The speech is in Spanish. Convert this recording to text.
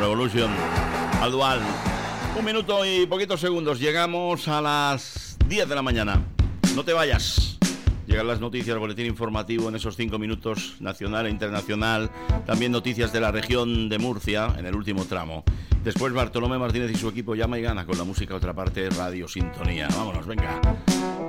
Revolution, al dual. 1 minuto y poquitos segundos. Llegamos a las 10 de la mañana. No te vayas. Llegan las noticias, el boletín informativo en esos 5 minutos, nacional e internacional. También noticias de la región de Murcia en el último tramo. Después Bartolomé Martínez y su equipo llama y gana con la música Otra Parte, Radio Sintonía. Vámonos, venga.